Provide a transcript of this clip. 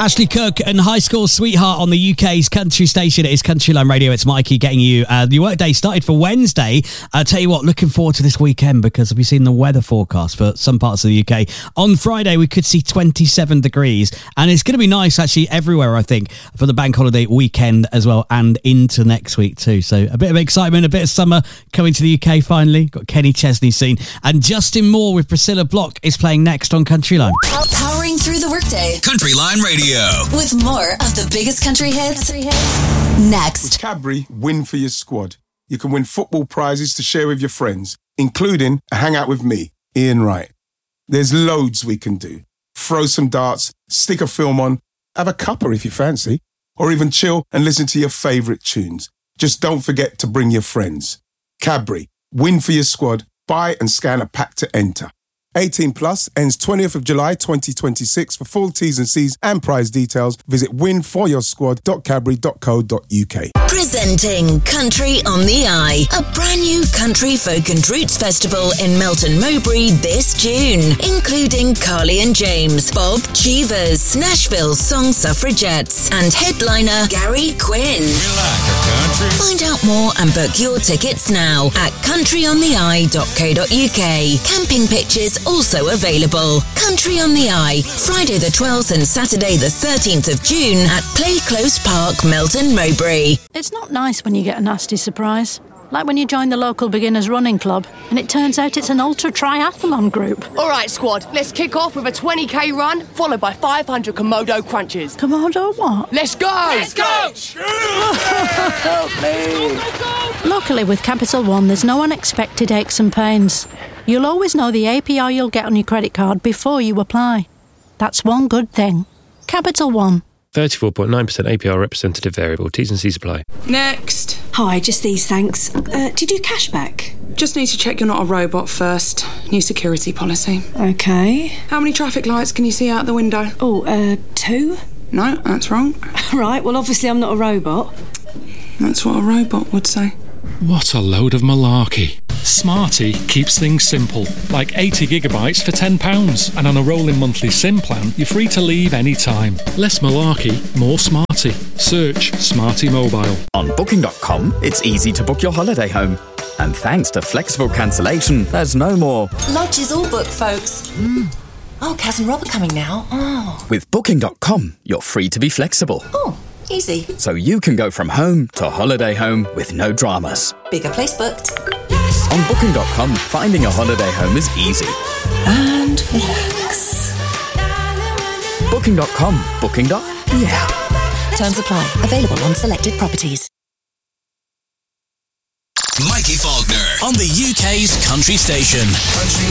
Ashley Cook and High School Sweetheart on the UK's country station. It is Country Line Radio. It's Mikey getting you your workday started for Wednesday. I'll tell you what, looking forward to this weekend because we've seen the weather forecast for some parts of the UK. On Friday, we could see 27 degrees, and it's going to be nice actually everywhere, I think, for the bank holiday weekend as well and into next week too. So a bit of excitement, a bit of summer coming to the UK finally. Got Kenny Chesney soon, and Justin Moore with Priscilla Block is playing next on Country Line. Powering through the workday. Country Line Radio. With more of the biggest country hits. Next. With Cadbury, win for your squad. You can win football prizes to share with your friends, including a hangout with me, Ian Wright. There's loads we can do. Throw some darts, stick a film on, have a cuppa if you fancy, or even chill and listen to your favourite tunes. Just don't forget to bring your friends. Cadbury, win for your squad. Buy and scan a pack to enter. 18 plus, ends 20th of July 2026. For full T's and C's and prize details, visit winforyoursquad.cadbury.co.uk. Presenting Country on the Eye, a brand new country folk and roots festival in Melton Mowbray this June, including Carly and James, Bob Cheevers, Nashville Song Suffragettes, and headliner Gary Quinn. Find out more and book your tickets now at countryontheeye.co.uk. Camping pictures also available. Country on the Eye, Friday the 12th and Saturday the 13th of June at Play Close Park, Melton Mowbray. It's not nice when you get a nasty surprise. Like when you join the local beginners running club and it turns out it's an ultra triathlon group. All right, squad, let's kick off with a 20k run followed by 500 Komodo crunches. Komodo what? Let's go! Let's go! Help me! Luckily with Capital One, there's no unexpected aches and pains. You'll always know the APR you'll get on your credit card before you apply. That's one good thing. Capital One. 34.9% APR representative variable. T's and C's apply. Next. Hi, just these, thanks. Do you do cashback? Just need to check you're not a robot first. New security policy. Okay. How many traffic lights can you see out the window? 2? No, that's wrong. Right, well, obviously I'm not a robot. That's what a robot would say. What a load of malarkey. Smarty keeps things simple, like 80 gigabytes for £10, and on a rolling monthly SIM plan, you're free to leave any time. Less malarkey, more smarty. Search Smarty Mobile. On Booking.com, it's easy to book your holiday home. And thanks to flexible cancellation, there's no more. Lodge is all booked, folks. Oh, Kaz and Rob are coming now. Oh. With Booking.com, you're free to be flexible. Oh, easy. So you can go from home to holiday home with no dramas. Bigger place booked. On Booking.com, finding a holiday home is easy. And relax. Booking.com. Booking.yeah. Terms apply. Available on selected properties. Mikey Faulkner on the UK's country station. Country